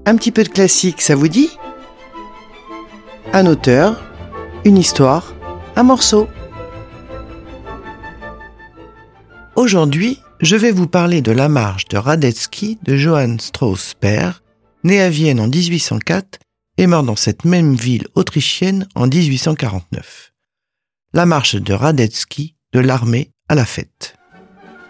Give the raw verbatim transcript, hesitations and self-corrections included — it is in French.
Un petit peu de classique, ça vous dit ? Un auteur, une histoire, un morceau. Aujourd'hui, je vais vous parler de La Marche de Radetzky de Johann Strauss père, né à Vienne en dix-huit cent quatre et mort dans cette même ville autrichienne en dix-huit cent quarante-neuf. La Marche de Radetzky de l'armée à la fête.